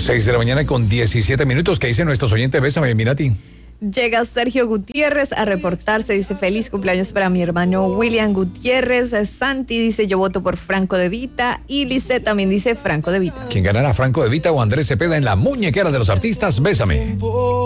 6 de la mañana con 17 minutos. ¿Qué dice nuestros oyentes? Bésame, Minati. Llega Sergio Gutiérrez a reportarse, dice feliz cumpleaños para mi hermano William Gutiérrez. Santi dice yo voto por Franco De Vita y Lisette también dice Franco De Vita. ¿Quién ganará, Franco De Vita o Andrés Cepeda en la muñequera de los artistas? Bésame.